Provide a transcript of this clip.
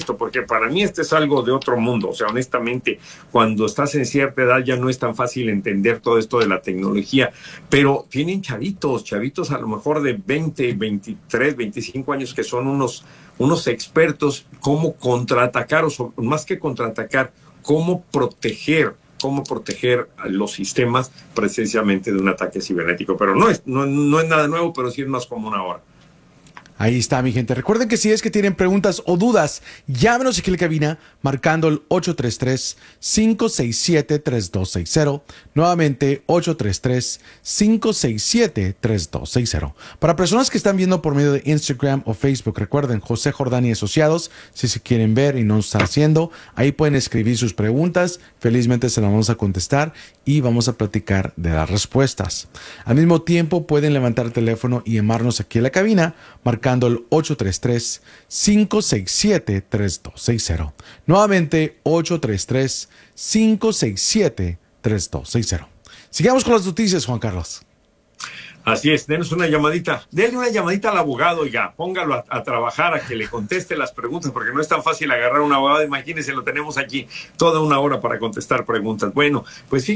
esto, porque para mí este es algo de otro mundo. O sea, honestamente, cuando estás en cierta edad ya no es tan fácil entender todo esto de la tecnología, pero tienen chavitos a lo mejor de 20, 23, 25 años que son unos expertos cómo contraatacar, o más que contraatacar, cómo proteger los sistemas precisamente de un ataque cibernético. Pero no es nada nuevo, pero sí es más común ahora. Ahí está, mi gente. Recuerden que si es que tienen preguntas o dudas, llámenos aquí a la cabina marcando el 833-567-3260. Nuevamente, 833-567-3260. Para personas que están viendo por medio de Instagram o Facebook, recuerden, José Jordán y Asociados, si se quieren ver y no lo están haciendo, ahí pueden escribir sus preguntas. Felizmente se las vamos a contestar y vamos a platicar de las respuestas. Al mismo tiempo, pueden levantar el teléfono y llamarnos aquí a la cabina marcando el 833-567-3260. Nuevamente, 833-567-3260. Sigamos con las noticias, Juan Carlos. Así es, denos una llamadita. Denle una llamadita al abogado, oiga, póngalo a trabajar, a que le conteste las preguntas, porque no es tan fácil agarrar un abogado. Imagínense, lo tenemos aquí toda una hora para contestar preguntas. Bueno, pues sí.